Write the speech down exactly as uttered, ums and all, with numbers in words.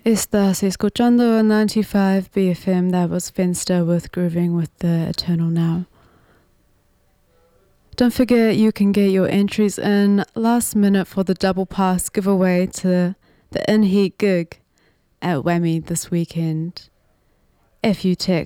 Estás escuchando a ninety-five B F M. That was Finster with Grooving with the Eternal Now. Don't forget you can get your entries in last minute for the double pass giveaway to the In Heat gig at Whammy this weekend. If you text